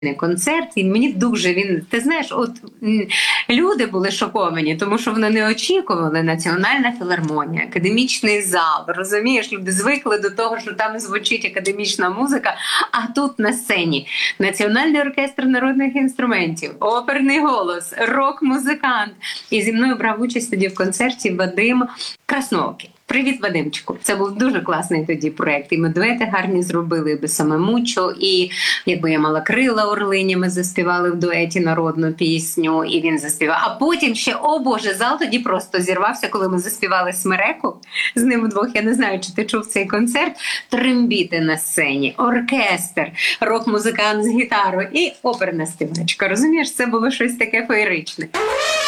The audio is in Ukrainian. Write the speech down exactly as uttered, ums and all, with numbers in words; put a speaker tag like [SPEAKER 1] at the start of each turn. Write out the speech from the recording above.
[SPEAKER 1] концерт, і мені дуже він, ти знаєш, от люди були шоковані, тому що вони не очікували. Національна філармонія, академічний зал, розумієш, люди звикли до того, що там звучить академічна музика, а тут на сцені Національний оркестр народних інструментів, оперний голос, рок-музикант. І зі мною брав участь тоді в концерті Вадим Красноокий. Привіт, Вадимчику. Це був дуже класний тоді проєкт. І ми дуети гарні зробили, і без самомучо, і якби я мала крила орлині, ми заспівали в дуеті народну пісню, і він заспівав. А потім ще, о Боже, зал тоді просто зірвався, коли ми заспівали «Смереку» з ним вдвох. Я не знаю, чи ти чув цей концерт. Трембіти на сцені, оркестр, рок-музикант з гітарою і оперна співачка. Розумієш, це було щось таке феєричне.